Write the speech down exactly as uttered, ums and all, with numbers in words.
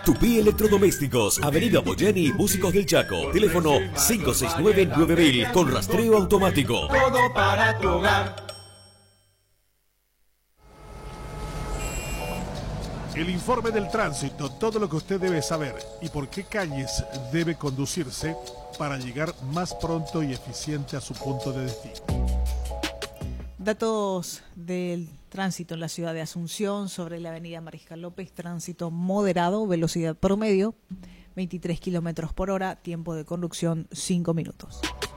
Tupí Electrodomésticos, Avenida Boyani, Músicos del Chaco. Teléfono cinco seis nueve nueve mil con rastreo automático. Todo para tu hogar. El informe del tránsito, todo lo que usted debe saber y por qué calles debe conducirse para llegar más pronto y eficiente a su punto de destino. Datos del tránsito en la ciudad de Asunción sobre la avenida Mariscal López, tránsito moderado, velocidad promedio veintitrés kilómetros por hora, tiempo de conducción cinco minutos.